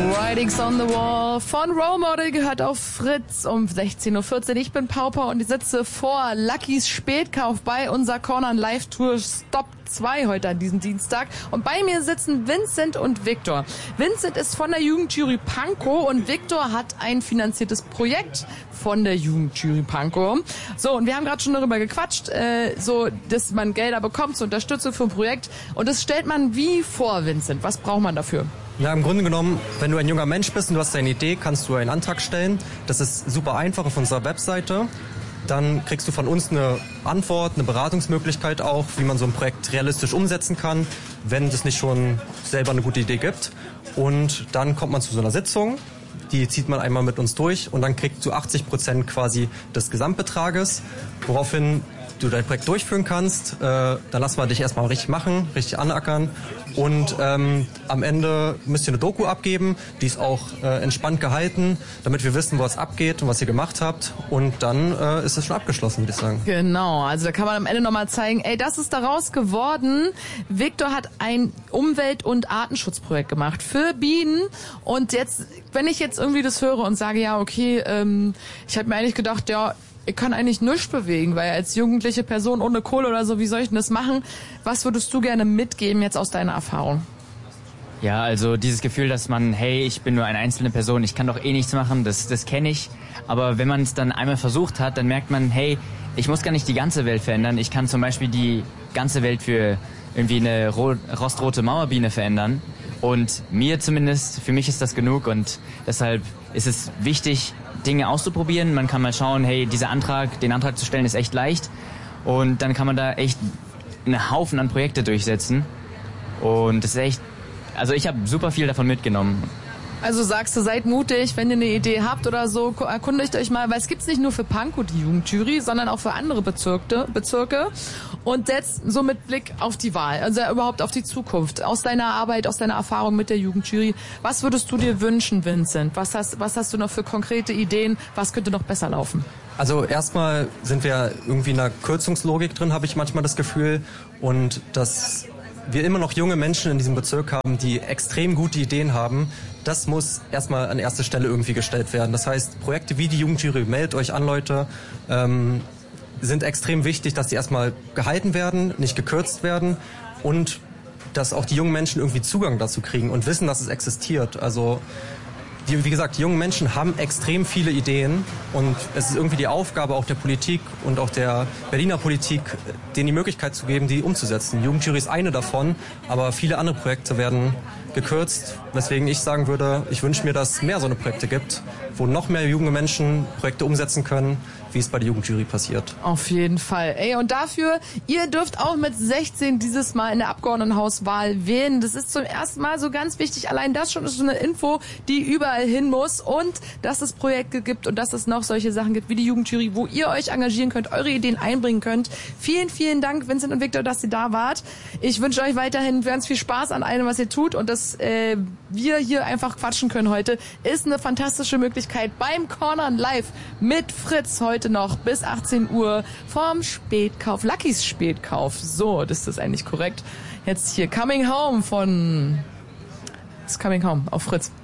Writings on the Wall von Role Model gehört auf Fritz um 16.14 Uhr. Ich bin Pauper und ich sitze vor Luckys Spätkauf bei unserer Corner Live Tour Stop 2 heute an diesem Dienstag. Und bei mir sitzen Vincent und Victor. Vincent ist von der Jugendjury Pankow und Victor hat ein finanziertes Projekt von der Jugendjury Pankow. So, und wir haben gerade schon darüber gequatscht, so, dass man Gelder bekommt zur Unterstützung für ein Projekt. Und das stellt man wie vor, Vincent? Was braucht man dafür? Ja, im Grunde genommen, wenn du ein junger Mensch bist und du hast eine Idee, kannst du einen Antrag stellen. Das ist super einfach auf unserer Webseite. Dann kriegst du von uns eine Antwort, eine Beratungsmöglichkeit auch, wie man so ein Projekt realistisch umsetzen kann, wenn es nicht schon selber eine gute Idee gibt. Und dann kommt man zu so einer Sitzung, die zieht man einmal mit uns durch und dann kriegst du 80% quasi des Gesamtbetrages, woraufhin du dein Projekt durchführen kannst. Dann lassen wir dich erstmal richtig machen, richtig anackern. Und am Ende müsst ihr eine Doku abgeben, die ist auch entspannt gehalten, damit wir wissen, was abgeht und was ihr gemacht habt. Und dann ist es schon abgeschlossen, würde ich sagen. Genau, also da kann man am Ende nochmal zeigen, ey, das ist daraus geworden. Victor hat ein Umwelt- und Artenschutzprojekt gemacht für Bienen. Und jetzt, wenn ich jetzt irgendwie das höre und sage, ja, okay, ich habe mir eigentlich gedacht, ja, ich kann eigentlich nichts bewegen, weil als jugendliche Person ohne Kohle oder so, wie soll ich denn das machen? Was würdest du gerne mitgeben jetzt aus deiner Erfahrung? Ja, also dieses Gefühl, dass man, hey, ich bin nur eine einzelne Person, ich kann doch eh nichts machen, das kenne ich. Aber wenn man es dann einmal versucht hat, dann merkt man, hey, ich muss gar nicht die ganze Welt verändern. Ich kann zum Beispiel die ganze Welt für irgendwie eine rostrote Mauerbiene verändern. Und mir zumindest, für mich ist das genug und deshalb ist es wichtig, Dinge auszuprobieren. Man kann mal schauen, hey, den Antrag zu stellen ist echt leicht und dann kann man da echt einen Haufen an Projekte durchsetzen und das ist echt, also ich habe super viel davon mitgenommen. Also sagst du, seid mutig, wenn ihr eine Idee habt oder so, erkundigt euch mal, weil es gibt's nicht nur für Pankow die Jugendjury, sondern auch für andere Bezirke. Und jetzt so mit Blick auf die Wahl, also überhaupt auf die Zukunft, aus deiner Arbeit, aus deiner Erfahrung mit der Jugendjury, was würdest du dir wünschen, Vincent? Was hast du noch für konkrete Ideen? Was könnte noch besser laufen? Also erstmal sind wir irgendwie in einer Kürzungslogik drin, habe ich manchmal das Gefühl. Und dass wir immer noch junge Menschen in diesem Bezirk haben, die extrem gute Ideen haben, das muss erstmal an erste Stelle irgendwie gestellt werden. Das heißt, Projekte wie die Jugendjury, meldet euch an, Leute, sind extrem wichtig, dass die erstmal gehalten werden, nicht gekürzt werden und dass auch die jungen Menschen irgendwie Zugang dazu kriegen und wissen, dass es existiert. Also wie gesagt, die jungen Menschen haben extrem viele Ideen und es ist irgendwie die Aufgabe auch der Politik und auch der Berliner Politik, denen die Möglichkeit zu geben, die umzusetzen. Die Jugendjury ist eine davon, aber viele andere Projekte werden gekürzt, weswegen ich sagen würde, ich wünsche mir, dass es mehr so eine Projekte gibt, wo noch mehr junge Menschen Projekte umsetzen können, wie es bei der Jugendjury passiert. Auf jeden Fall. Ey, und dafür, ihr dürft auch mit 16 dieses Mal in der Abgeordnetenhauswahl wählen. Das ist zum ersten Mal so ganz wichtig. Allein das schon ist so eine Info, die überall hin muss. Und dass es Projekte gibt und dass es noch solche Sachen gibt wie die Jugendjury, wo ihr euch engagieren könnt, eure Ideen einbringen könnt. Vielen, vielen Dank, Vincent und Victor, dass ihr da wart. Ich wünsche euch weiterhin ganz viel Spaß an allem, was ihr tut. Und dass wir hier einfach quatschen können heute, ist eine fantastische Möglichkeit beim Cornern Live mit Fritz heute noch bis 18 Uhr vom Spätkauf, Luckys Spätkauf. So, das ist eigentlich korrekt. Jetzt hier Coming Home auf Fritz.